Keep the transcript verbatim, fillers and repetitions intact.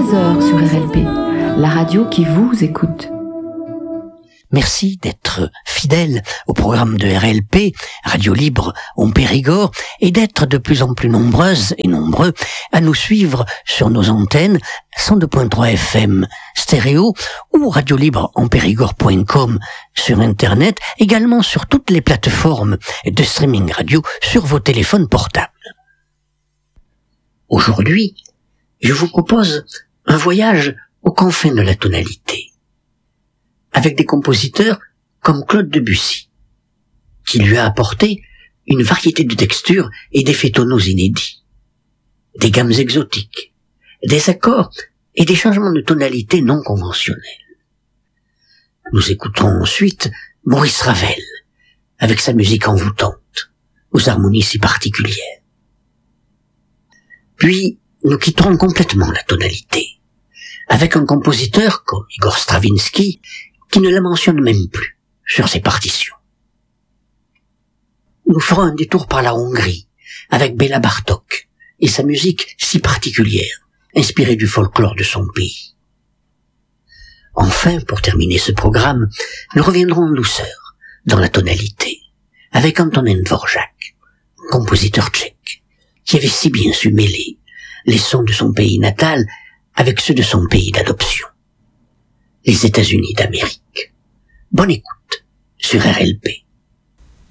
treize heures sur R L P, la radio qui vous écoute. Merci d'être fidèle au programme de R L P, Radio Libre en Périgord, et d'être de plus en plus nombreuses et nombreux à nous suivre sur nos antennes cent deux virgule trois F M stéréo ou radio libre en périgord point com sur Internet, également sur toutes les plateformes de streaming radio sur vos téléphones portables. Aujourd'hui, je vous propose un voyage aux confins de la tonalité, avec des compositeurs comme Claude Debussy, qui lui a apporté une variété de textures et d'effets tonaux inédits, des gammes exotiques, des accords et des changements de tonalité non conventionnels. Nous écouterons ensuite Maurice Ravel, avec sa musique envoûtante, aux harmonies si particulières. Puis, nous quitterons complètement la tonalité, avec un compositeur comme Igor Stravinsky, qui ne la mentionne même plus sur ses partitions. Nous ferons un détour par la Hongrie, avec Béla Bartók, et sa musique si particulière, inspirée du folklore de son pays. Enfin, pour terminer ce programme, nous reviendrons en douceur, dans la tonalité, avec Antonín Dvořák, compositeur tchèque, qui avait si bien su mêler les sons de son pays natal avec ceux de son pays d'adoption, les États-Unis d'Amérique. Bonne écoute sur R L P.